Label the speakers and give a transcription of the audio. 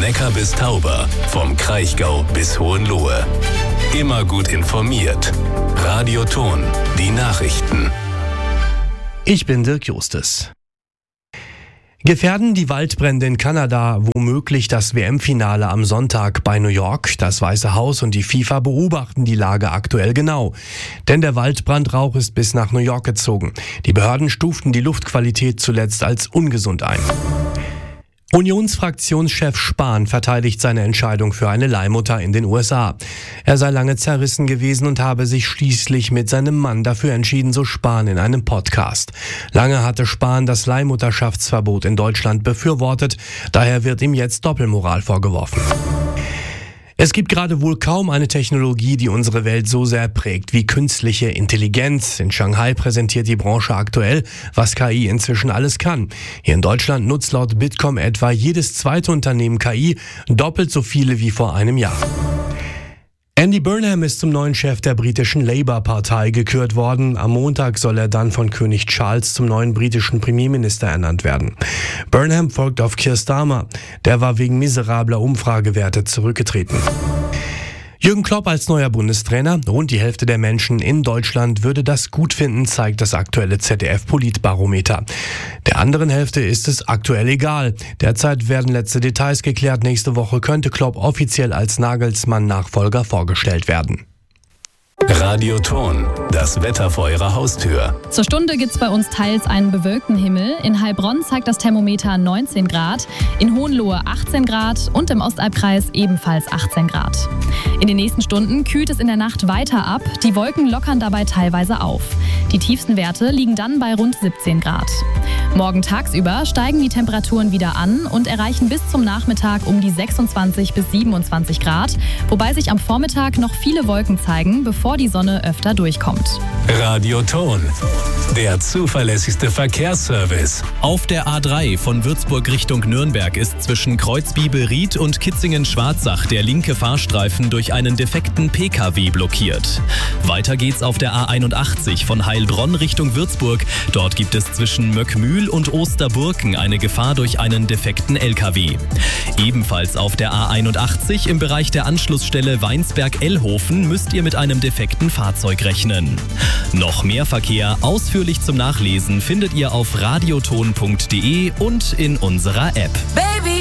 Speaker 1: Neckar bis Tauber, vom Kraichgau bis Hohenlohe. Immer gut informiert. Radio Thon, die Nachrichten.
Speaker 2: Ich bin Dirk Justus. Gefährden die Waldbrände in Kanada womöglich das WM-Finale am Sonntag bei New York? Das Weiße Haus und die FIFA beobachten die Lage aktuell genau. Denn der Waldbrandrauch ist bis nach New York gezogen. Die Behörden stuften die Luftqualität zuletzt als ungesund ein. Unionsfraktionschef Spahn verteidigt seine Entscheidung für eine Leihmutter in den USA. Er sei lange zerrissen gewesen und habe sich schließlich mit seinem Mann dafür entschieden, so Spahn in einem Podcast. Lange hatte Spahn das Leihmutterschaftsverbot in Deutschland befürwortet, daher wird ihm jetzt Doppelmoral vorgeworfen. Es gibt gerade wohl kaum eine Technologie, die unsere Welt so sehr prägt wie künstliche Intelligenz. In Shanghai präsentiert die Branche aktuell, was KI inzwischen alles kann. Hier in Deutschland nutzt laut Bitkom etwa jedes zweite Unternehmen KI, doppelt so viele wie vor einem Jahr. Andy Burnham ist zum neuen Chef der britischen Labour-Partei gekürt worden. Am Montag soll er dann von König Charles zum neuen britischen Premierminister ernannt werden. Burnham folgt auf Keir Starmer. Der war wegen miserabler Umfragewerte zurückgetreten. Jürgen Klopp als neuer Bundestrainer. Rund die Hälfte der Menschen in Deutschland würde das gut finden, zeigt das aktuelle ZDF-Politbarometer. Der anderen Hälfte ist es aktuell egal. Derzeit werden letzte Details geklärt. Nächste Woche könnte Klopp offiziell als Nagelsmann-Nachfolger vorgestellt werden.
Speaker 1: Radio Thon, das Wetter vor Ihrer Haustür.
Speaker 3: Zur Stunde gibt es bei uns teils einen bewölkten Himmel. In Heilbronn zeigt das Thermometer 19 Grad, in Hohenlohe 18 Grad und im Ostalbkreis ebenfalls 18 Grad. In den nächsten Stunden kühlt es in der Nacht weiter ab. Die Wolken lockern dabei teilweise auf. Die tiefsten Werte liegen dann bei rund 17 Grad. Morgen tagsüber steigen die Temperaturen wieder an und erreichen bis zum Nachmittag um die 26 bis 27 Grad, wobei sich am Vormittag noch viele Wolken zeigen, bevor die Sonne öfter durchkommt.
Speaker 1: Radio Thon, der zuverlässigste Verkehrsservice.
Speaker 4: Auf der A3 von Würzburg Richtung Nürnberg ist zwischen Kreuzbiebel-Ried und Kitzingen-Schwarzach der linke Fahrstreifen durch einen defekten PKW blockiert. Weiter geht's auf der A81 von Heilbronn Richtung Würzburg. Dort gibt es zwischen Möckmühl und Osterburken eine Gefahr durch einen defekten LKW. Ebenfalls auf der A81 im Bereich der Anschlussstelle Weinsberg-Ellhofen müsst ihr mit einem defekten Fahrzeug rechnen. Noch mehr Verkehr ausführlich zum Nachlesen findet ihr auf radiothon.de und in unserer App.